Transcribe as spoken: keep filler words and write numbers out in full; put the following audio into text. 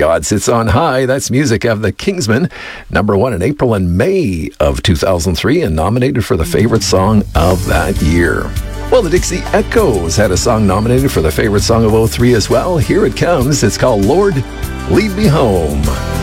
God Sits on High. That's music of the Kingsmen. Number one in April and May of two thousand three and nominated for the favorite song of that year. Well, the Dixie Echoes had a song nominated for the favorite song of oh three as well. Here it comes. It's called Lord, Lead Me Home.